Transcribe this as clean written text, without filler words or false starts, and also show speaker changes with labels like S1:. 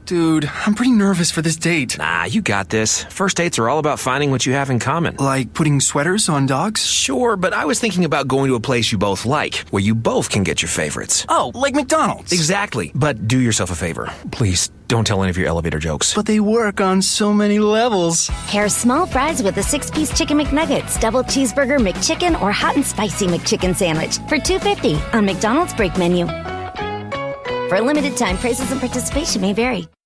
S1: Dude, I'm pretty nervous for this date.
S2: Nah, you got this. First dates are all about finding what you have in common.
S1: Like putting sweaters on dogs?
S2: Sure, but I was thinking about going to a place you both like, where you both can get your favorites.
S1: Oh, like McDonald's.
S2: Exactly. But do yourself a favor. Please, don't tell any of your elevator jokes.
S1: But they work on so many levels.
S3: Pair small fries with a 6-piece Chicken McNuggets, double cheeseburger McChicken, or hot and spicy McChicken sandwich for $2.50 on McDonald's break menu. For a limited time, prices and participation may vary.